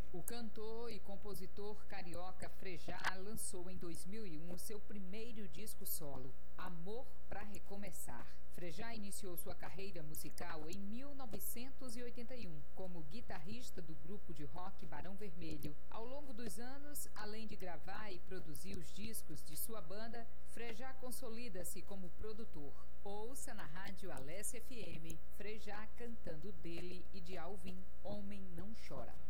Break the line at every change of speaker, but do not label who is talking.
O cantor e compositor carioca Frejá lançou em 2001 seu primeiro disco solo, Amor pra Recomeçar. Frejá iniciou sua carreira musical em 1981 como guitarrista do grupo de rock Barão Vermelho. Ao longo dos anos, além de gravar e produzir os discos de sua banda, Frejá consolida-se como produtor. Ouça na rádio Alessia FM, Frejá cantando dele e de Alvin, Homem Não Chora.